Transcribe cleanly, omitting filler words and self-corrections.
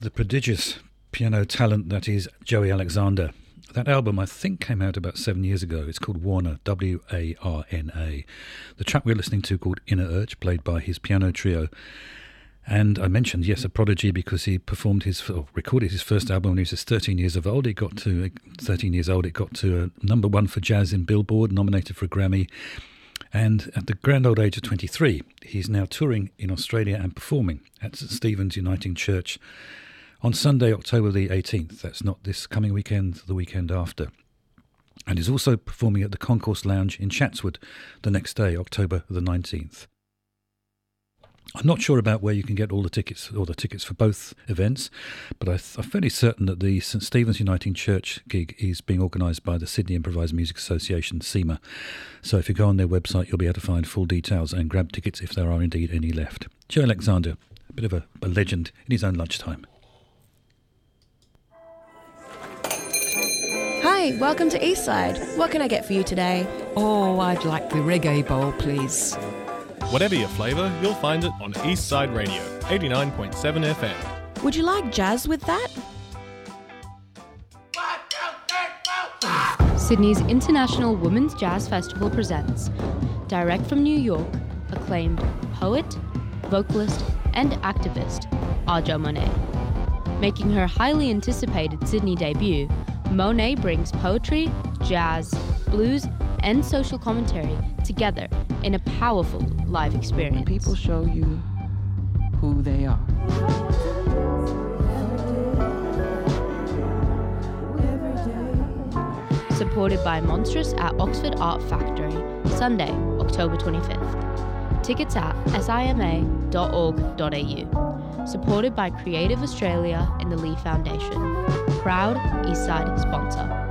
the prodigious piano talent that is Joey Alexander. That album, I think, came out about 7 years ago. It's called Warna, W-A-R-N-A. The track we're listening to called Inner Urge, played by his piano trio. And I mentioned, yes, a prodigy because he recorded his first album when he was 13 years old. It got to number one for jazz in Billboard, nominated for a Grammy. And at the grand old age of 23, he's now touring in Australia and performing at St Stephen's Uniting Church on Sunday, October the 18th. That's not this coming weekend, the weekend after. And he's also performing at the Concourse Lounge in Chatswood the next day, October the 19th. I'm not sure about where you can get all the tickets for both events, but I'm fairly certain that the St Stephen's Uniting Church gig is being organised by the Sydney Improvised Music Association, SEMA. So if you go on their website, you'll be able to find full details and grab tickets if there are indeed any left. Joe Alexander, a bit of a legend in his own lunchtime. Hi, welcome to Eastside. What can I get for you today? Oh, I'd like the reggae bowl, please. Whatever your flavour, you'll find it on Eastside Radio, 89.7 FM. Would you like jazz with that? Sydney's International Women's Jazz Festival presents, direct from New York, acclaimed poet, vocalist and activist, Aja Monet. Making her highly anticipated Sydney debut, Monet brings poetry, jazz, blues and social commentary together in a powerful live experience. When people show you who they are. Supported by Monstrous at Oxford Art Factory, Sunday, October 25th. Tickets at sima.org.au. Supported by Creative Australia and the Lee Foundation. Proud Eastside sponsor.